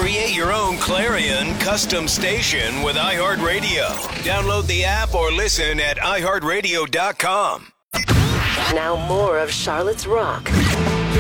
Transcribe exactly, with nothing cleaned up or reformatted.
Create your own Clarion custom station with iHeartRadio. Download the app or listen at i heart radio dot com. Now more of Charlotte's Rock